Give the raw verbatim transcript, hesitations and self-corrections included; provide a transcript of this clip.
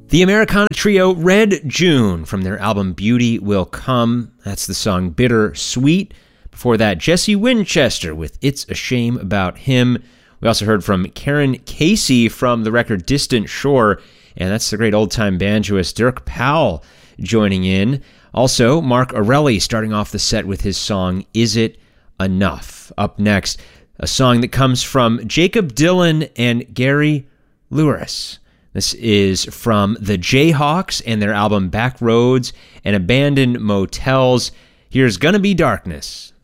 The Americana trio Red June from their album Beauty Will Come. That's the song Bitter Sweet. Before that, Jesse Winchester with It's a Shame About Him. We also heard from Karen Casey from the record Distant Shore, and that's the great old-time banjoist Dirk Powell joining in. Also, Mark Orelli starting off the set with his song Is It Enough? Up next, a song that comes from Jacob Dylan and Gary Louris. This is from the Jayhawks and their album Back Roads and Abandoned Motels. Here's Gonna Be Darkness.